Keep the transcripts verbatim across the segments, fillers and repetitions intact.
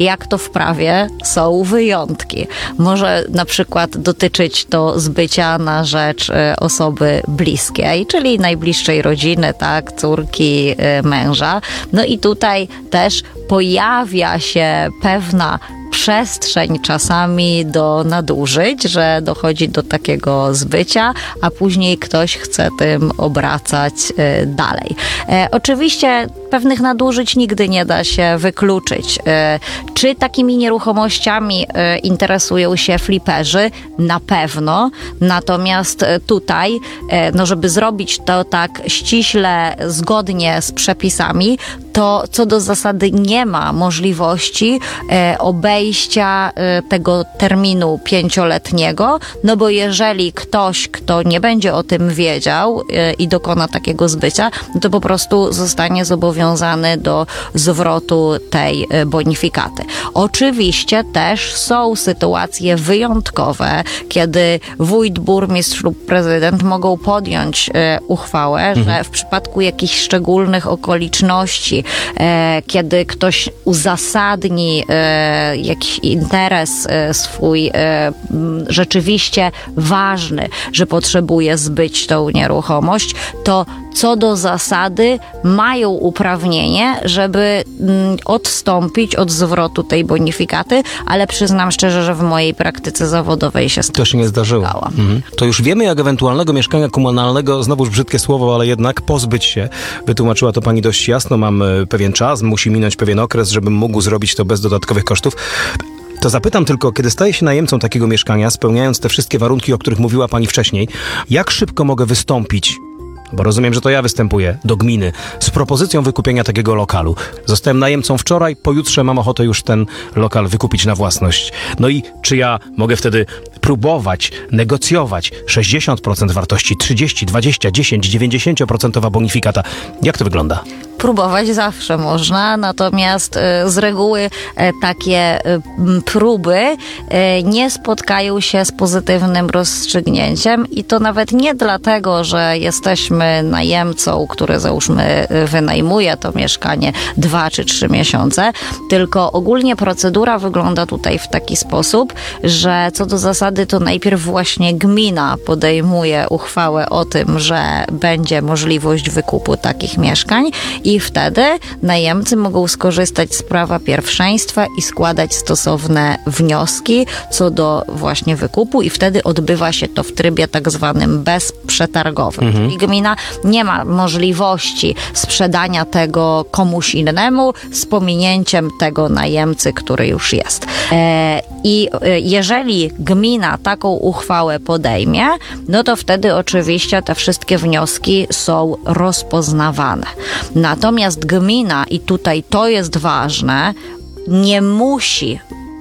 jak to w prawie, są wyjątki. Może na przykład dotyczyć to zbycia na rzecz osoby bliskiej, czyli najbliższej rodziny, tak, córki, męża. No i tutaj też pojawia się pewna przestrzeń czasami do nadużyć, że dochodzi do takiego zbycia, a później ktoś chce tym obracać y, dalej. E, oczywiście pewnych nadużyć nigdy nie da się wykluczyć. E, czy takimi nieruchomościami e, interesują się fliperzy? Na pewno. Natomiast tutaj, e, no żeby zrobić to tak ściśle, zgodnie z przepisami, to co do zasady nie ma możliwości e, obejścia e, tego terminu pięcioletniego, no bo jeżeli ktoś, kto nie będzie o tym wiedział e, i dokona takiego zbycia, no to po prostu zostanie zobowiązany do zwrotu tej e, bonifikaty. Oczywiście też są sytuacje wyjątkowe, kiedy wójt, burmistrz lub prezydent mogą podjąć e, uchwałę, mhm. że w przypadku jakichś szczególnych okoliczności, E, kiedy ktoś uzasadni e, jakiś interes e, swój e, m, rzeczywiście ważny, że potrzebuje zbyć tą nieruchomość, to co do zasady mają uprawnienie, żeby m, odstąpić od zwrotu tej bonifikaty, ale przyznam szczerze, że w mojej praktyce zawodowej się z tym to się nie zdarzyło. Mhm. To już wiemy, jak ewentualnego mieszkania komunalnego, znowuż brzydkie słowo, ale jednak pozbyć się. Wytłumaczyła to pani dość jasno. Mam pewien czas, musi minąć pewien okres, żebym mógł zrobić to bez dodatkowych kosztów. To zapytam tylko, kiedy staję się najemcą takiego mieszkania, spełniając te wszystkie warunki, o których mówiła pani wcześniej, jak szybko mogę wystąpić, bo rozumiem, że to ja występuję, do gminy z propozycją wykupienia takiego lokalu. Zostałem najemcą wczoraj, pojutrze mam ochotę już ten lokal wykupić na własność. No i czy ja mogę wtedy próbować negocjować sześćdziesiąt procent wartości, trzydzieści, dwadzieścia, dziesięć, dziewięćdziesiąt procent bonifikata? Jak to wygląda? Próbować zawsze można, natomiast y, z reguły y, takie y, próby y, nie spotkają się z pozytywnym rozstrzygnięciem i to nawet nie dlatego, że jesteśmy najemcą, który załóżmy wynajmuje to mieszkanie dwa czy trzy miesiące, tylko ogólnie procedura wygląda tutaj w taki sposób, że co do zasady to najpierw właśnie gmina podejmuje uchwałę o tym, że będzie możliwość wykupu takich mieszkań i wtedy najemcy mogą skorzystać z prawa pierwszeństwa i składać stosowne wnioski co do właśnie wykupu i wtedy odbywa się to w trybie tak zwanym bezprzetargowym. Mhm. Czyli gmina nie ma możliwości sprzedania tego komuś innemu z pominięciem tego najemcy, który już jest. E, I jeżeli gmina taką uchwałę podejmie, no to wtedy oczywiście te wszystkie wnioski są rozpoznawane. Natomiast gmina, i tutaj to jest ważne, nie musi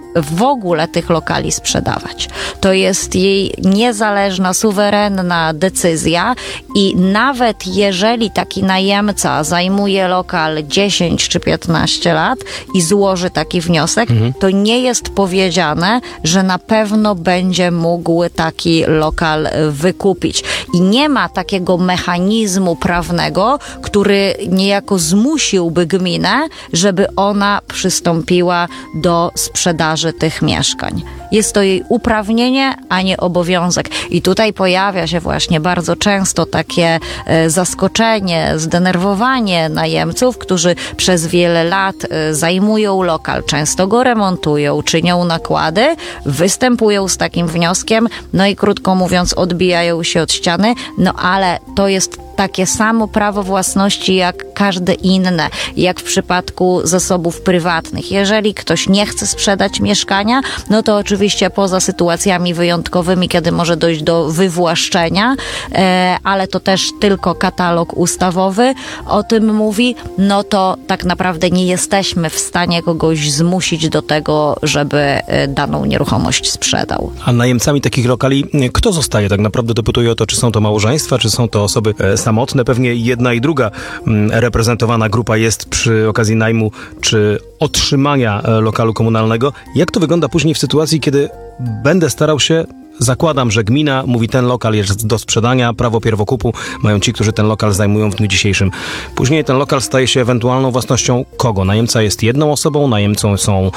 w ogóle tych lokali sprzedawać. To jest jej niezależna, suwerenna decyzja i nawet jeżeli taki najemca zajmuje lokal dziesięć czy piętnaście lat i złoży taki wniosek, mhm. to nie jest powiedziane, że na pewno będzie mógł taki lokal wykupić. I nie ma takiego mechanizmu prawnego, który niejako zmusiłby gminę, żeby ona przystąpiła do sprzedaży tych mieszkań. Jest to jej uprawnienie, a nie obowiązek. I tutaj pojawia się właśnie bardzo często takie e, zaskoczenie, zdenerwowanie najemców, którzy przez wiele lat e, zajmują lokal, często go remontują, czynią nakłady, występują z takim wnioskiem, no i krótko mówiąc odbijają się od ściany, no ale to jest takie samo prawo własności jak każde inne, jak w przypadku zasobów prywatnych. Jeżeli ktoś nie chce sprzedać mieszkania, no to oczywiście poza sytuacjami wyjątkowymi, kiedy może dojść do wywłaszczenia, e, ale to też tylko katalog ustawowy o tym mówi, no to tak naprawdę nie jesteśmy w stanie kogoś zmusić do tego, żeby daną nieruchomość sprzedał. A najemcami takich lokali kto zostaje? Tak naprawdę dopytuję o to, czy są to małżeństwa, czy są to osoby samotne. Pewnie jedna i druga reprezentowana grupa jest przy okazji najmu czy otrzymania lokalu komunalnego. Jak to wygląda później w sytuacji, kiedy będę starał się, zakładam, że gmina mówi, ten lokal jest do sprzedania, prawo pierwokupu mają ci, którzy ten lokal zajmują w dniu dzisiejszym. Później ten lokal staje się ewentualną własnością kogo? Najemca jest jedną osobą, najemcą są